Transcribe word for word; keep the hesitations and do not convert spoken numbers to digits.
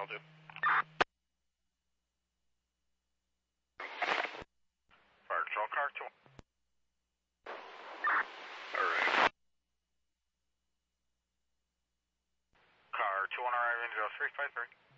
I'll do. Fire control car two. Alright. Car two one arriving zero three five three.